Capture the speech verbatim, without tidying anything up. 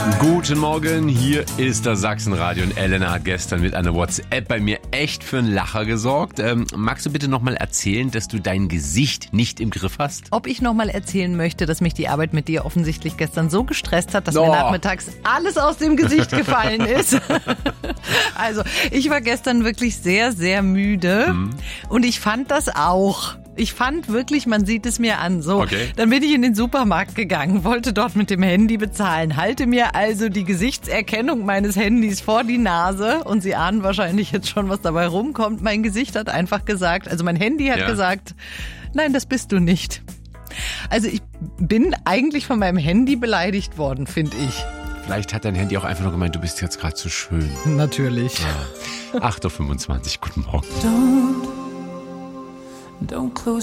Guten Morgen, hier ist das Sachsenradio und Elena hat gestern mit einer WhatsApp bei mir echt für einen Lacher gesorgt. Ähm, magst du bitte nochmal erzählen, dass du dein Gesicht nicht im Griff hast? Ob ich nochmal erzählen möchte, dass mich die Arbeit mit dir offensichtlich gestern so gestresst hat, dass Oh. mir nachmittags alles aus dem Gesicht gefallen ist. Also, ich war gestern wirklich sehr, sehr müde mhm. und ich fand das auch. Ich fand wirklich, man sieht es mir an. So, okay. Dann bin ich in den Supermarkt gegangen, wollte dort mit dem Handy bezahlen, halte mir also die Gesichtserkennung meines Handys vor die Nase und Sie ahnen wahrscheinlich jetzt schon, was dabei rumkommt. Mein Gesicht hat einfach gesagt, also mein Handy hat ja. gesagt, nein, das bist du nicht. Also ich bin eigentlich von meinem Handy beleidigt worden, finde ich. Vielleicht hat dein Handy auch einfach nur gemeint, du bist jetzt gerade zu schön. Natürlich. Ja. acht Uhr fünfundzwanzig, guten Morgen. Don't, don't close